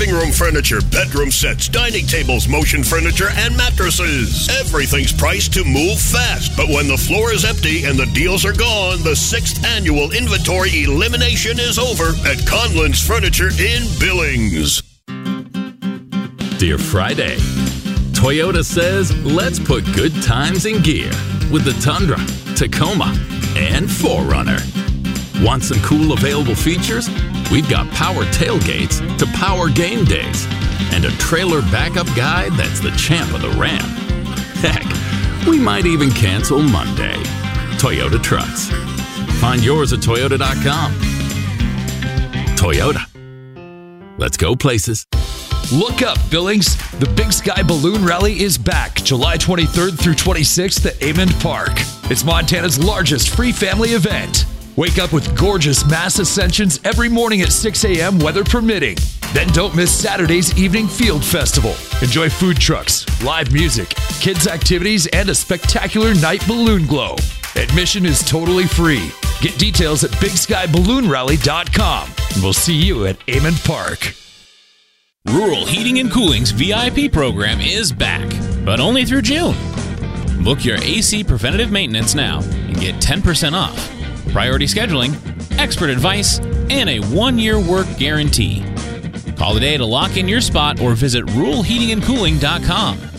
living room furniture, bedroom sets, dining tables, motion furniture, and mattresses. Everything's priced to move fast, but when the floor is empty and the deals are gone, the 6th annual inventory elimination is over at Conlon's Furniture in Billings. Dear Friday, Toyota says let's put good times in gear with the Tundra, Tacoma, and 4Runner. Want some cool available features? We've got power tailgates to power game days and a trailer backup guide that's the champ of the Ram. Heck, we might even cancel Monday. Toyota Trucks. Find yours at Toyota.com. Toyota. Let's go places. Look up, Billings. The Big Sky Balloon Rally is back July 23rd through 26th at Amond Park. It's Montana's largest free family event. Wake up with gorgeous mass ascensions every morning at 6 a.m., weather permitting. Then don't miss Saturday's evening field festival. Enjoy food trucks, live music, kids' activities, and a spectacular night balloon glow. Admission is totally free. Get details at BigSkyBalloonRally.com. And we'll see you at Amond Park. Rural Heating and Cooling's VIP program is back, but only through June. Book your AC preventative maintenance now and get 10% off. Priority scheduling, expert advice, and a 1-year work guarantee. Call today to lock in your spot or visit ruralheatingandcooling.com.